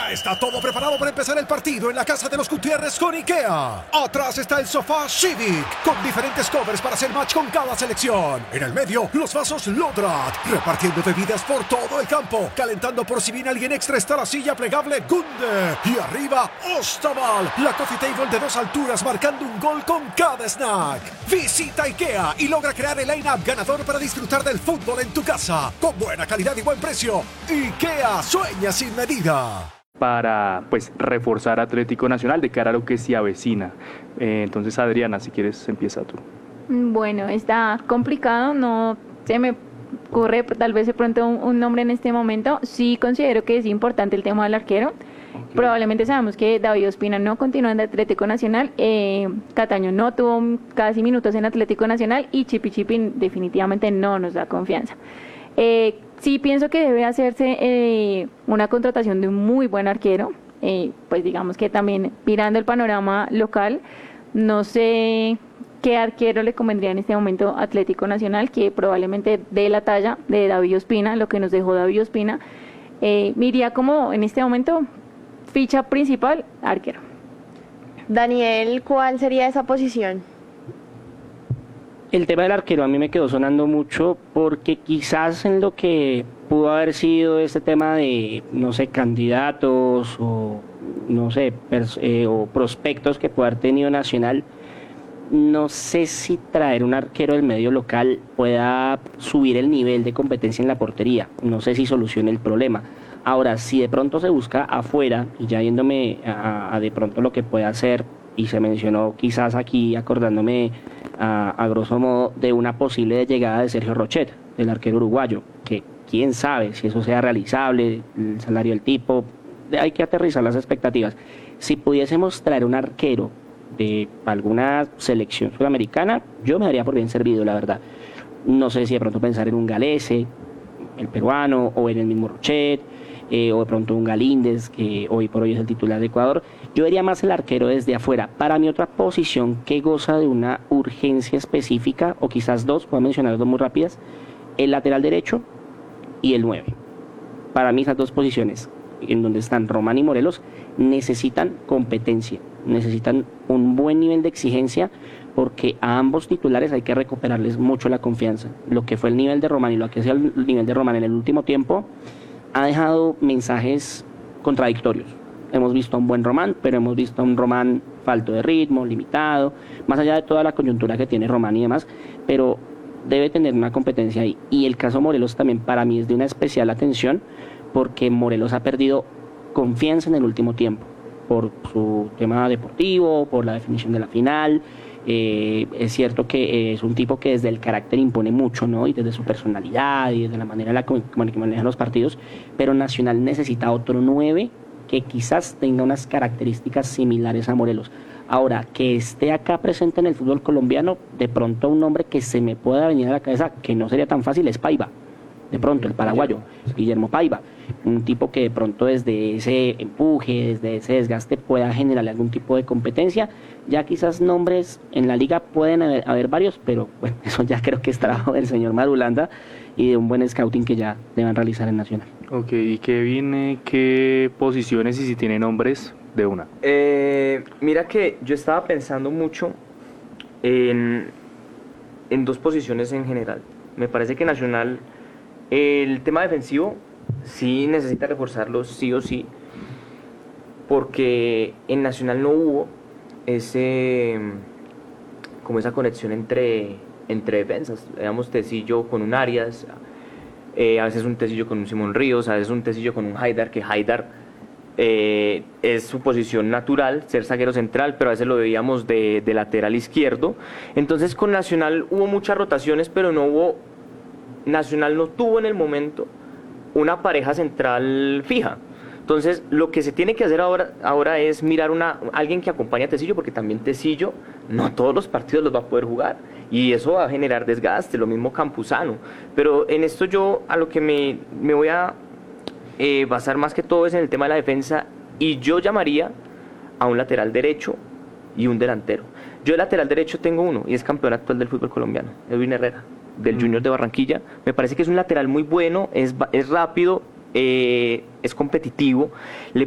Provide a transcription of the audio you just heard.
Ya está todo preparado para empezar el partido en la casa de los Gutiérrez con IKEA. Atrás está el sofá Civic, con diferentes covers para hacer match con cada selección. En el medio, los vasos Lodrat, repartiendo bebidas por todo el campo. Calentando por si viene alguien extra está la silla plegable Gunde. Y arriba, Ostaval, la coffee table de 2 alturas marcando un gol con cada snack. Visita IKEA y logra crear el line-up ganador para disfrutar del fútbol en tu casa. Con buena calidad y buen precio. IKEA, sueña sin medida. Para pues reforzar Atlético Nacional de cara a lo que se avecina. Entonces, Adriana, si quieres, empieza tú. Bueno, está complicado, no se me ocurre tal vez de pronto un nombre en este momento. Sí considero que es importante el tema del arquero. Okay. Probablemente sabemos que David Ospina no continúa en Atlético Nacional, Cataño no tuvo casi minutos en Atlético Nacional y Chipi definitivamente no nos da confianza. Sí pienso que debe hacerse una contratación de un muy buen arquero, pues digamos que también mirando el panorama local, no sé qué arquero le convendría en este momento a Atlético Nacional, que probablemente dé la talla de David Ospina, lo que nos dejó David Ospina. Me iría como en este momento ficha principal, arquero. Daniel, ¿cuál sería esa posición? El tema del arquero a mí me quedó sonando mucho porque quizás en lo que pudo haber sido este tema de, no sé, candidatos o, no sé, o prospectos que pueda haber tenido Nacional, no sé si traer un arquero del medio local pueda subir el nivel de competencia en la portería, no sé si solucione el problema. Ahora, si de pronto se busca afuera, y ya yéndome a de pronto lo que puede hacer, y se mencionó quizás aquí acordándome a grosso modo de una posible llegada de Sergio Rochet, el arquero uruguayo, que quién sabe si eso sea realizable, el salario del tipo, hay que aterrizar las expectativas. Si pudiésemos traer un arquero de alguna selección sudamericana, yo me daría por bien servido, la verdad. No sé si de pronto pensar en un Galese, el peruano, o en el mismo Rochet, o de pronto un Galíndez, que hoy por hoy es el titular de Ecuador. Yo vería más el arquero desde afuera. Para mi otra posición que goza de una urgencia específica, o quizás dos, voy a mencionar dos muy rápidas, el lateral derecho y el 9. Para mí esas dos posiciones, en donde están Román y Morelos, necesitan competencia, necesitan un buen nivel de exigencia, porque a ambos titulares hay que recuperarles mucho la confianza. Lo que fue el nivel de Román y lo que ha sido el nivel de Román en el último tiempo ha dejado mensajes contradictorios. Hemos visto a un buen Román, pero hemos visto a un Román falto de ritmo, limitado, más allá de toda la coyuntura que tiene Román y demás, pero debe tener una competencia ahí. Y el caso Morelos también para mí es de una especial atención, porque Morelos ha perdido confianza en el último tiempo, por su tema deportivo, por la definición de la final. Es cierto que es un tipo que desde el carácter impone mucho, ¿no? Y desde su personalidad y desde la manera en la que maneja los partidos, pero Nacional necesita otro 9 que quizás tenga unas características similares a Morelos. Ahora, que esté acá presente en el fútbol colombiano, de pronto un nombre que se me pueda venir a la cabeza, que no sería tan fácil, es Paiva. De pronto, el paraguayo, Guillermo Paiva, un tipo que de pronto desde ese empuje, desde ese desgaste pueda generarle algún tipo de competencia. Ya quizás nombres en la liga pueden haber varios, pero bueno, eso ya creo que es trabajo del señor Marulanda y de un buen scouting que ya deban realizar en Nacional. Ok, ¿y qué posiciones y si tiene nombres de una? Mira que yo estaba pensando mucho en dos posiciones en general. Me parece que Nacional, el tema defensivo, sí necesita reforzarlo sí o sí, porque en Nacional no hubo como esa conexión entre defensas. Digamos, Tecillo con un Arias, a veces un Tecillo con un Simón Ríos, a veces un Tecillo con un Haidar, que Haidar es su posición natural, ser zaguero central, pero a veces lo veíamos de lateral izquierdo. Entonces con Nacional hubo muchas rotaciones, pero Nacional no tuvo en el momento una pareja central fija. Entonces lo que se tiene que hacer ahora es mirar alguien que acompañe a Tecillo, porque también Tecillo no todos los partidos los va a poder jugar y eso va a generar desgaste, lo mismo Campuzano. Pero en esto yo a lo que me voy a basar más que todo es en el tema de la defensa, y yo llamaría a un lateral derecho y un delantero. Yo de lateral derecho tengo uno y es campeón actual del fútbol colombiano, Edwin Herrera, del Junior de Barranquilla. Me parece que es un lateral muy bueno, es rápido, es competitivo, le